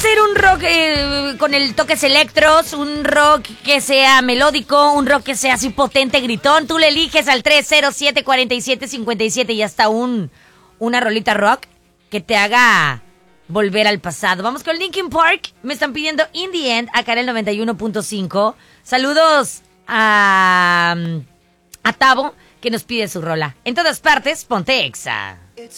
ser un rock con el toques electros, un rock que sea melódico, un rock que sea así potente, gritón. Tú le eliges al 307-4757 y hasta una rolita rock que te haga volver al pasado. Vamos con Linkin Park. Me están pidiendo In the End acá en el 91.5. Saludos a Tavo, que nos pide su rola. En todas partes, ponte Exa.